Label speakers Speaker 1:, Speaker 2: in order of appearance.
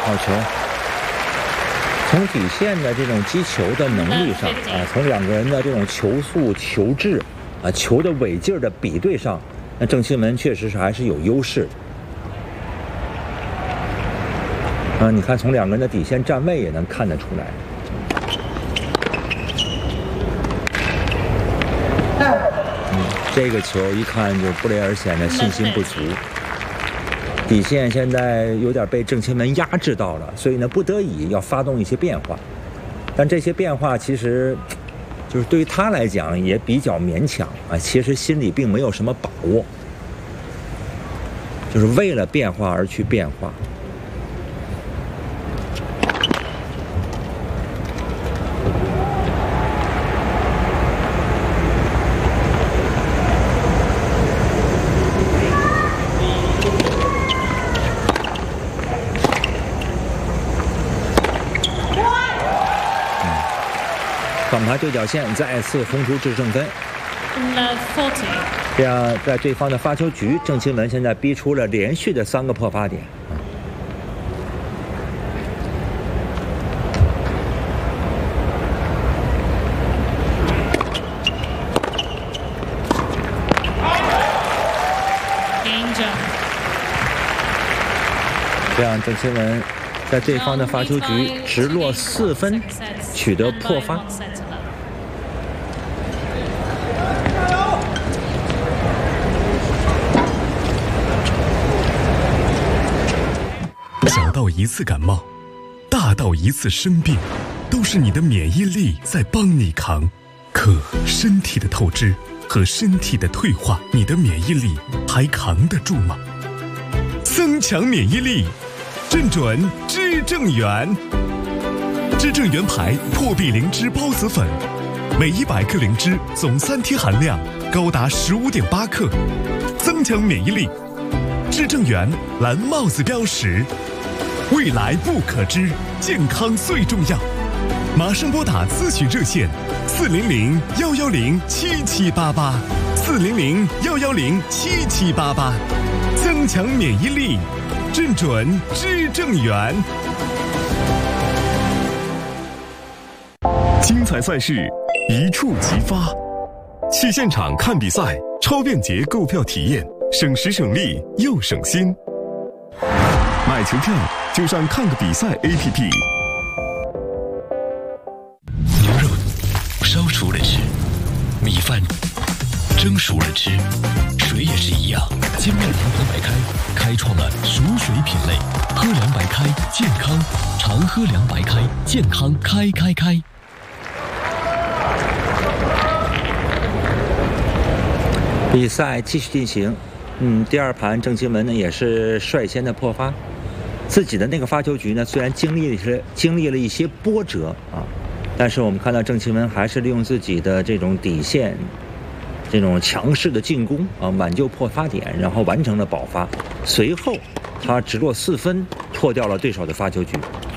Speaker 1: 好球。从底线的这种击球的能力上啊，从两个人的这种球速、球质啊、球的尾劲儿的比对上，那郑钦文确实是还是有优势的。啊，你看从两个人的底线站位也能看得出来。这个球一看就布雷尔显得信心不足，底线现在有点被郑钦文压制到了，所以呢不得已要发动一些变化，但这些变化其实就是对于他来讲也比较勉强啊，其实心里并没有什么把握，就是为了变化而去变化。放开对角线，再次轰出制胜分。这样，在对方的发球局，郑钦文现在逼出了连续的3个破发点。这样，郑钦文在对方的发球局直落4分，取得破发。
Speaker 2: 小到一次感冒，大到一次生病，都是你的免疫力在帮你扛。可身体的透支和身体的退化，你的免疫力还扛得住吗？增强免疫力，正准知正元。知正元牌破壁灵芝孢子粉，每100克灵芝总3天含量高达15.8克，增强免疫力。知正元蓝帽子标识，未来不可知，健康最重要。马上拨打咨询热线400-110-7788，400-110-7788，增强免疫力，正准知正元。精彩赛事一触即发，去现场看比赛，超便捷购票体验，省时省力又省心。买球票就上看个比赛 APP。
Speaker 3: 牛肉烧熟了吃，米饭蒸熟了吃，水也是一样。金麦郎喝白开开创了熟水品类，喝凉白开健康，常喝凉白开，健康开。
Speaker 1: 比赛继续进行，第2盘郑钦文呢也是率先的破发，自己的那个发球局呢虽然经历了一些波折啊，但是我们看到郑钦文还是利用自己的这种底线，这种强势的进攻啊，挽救破发点，然后完成了保发。随后他直落4分，脱掉了对手的发球局。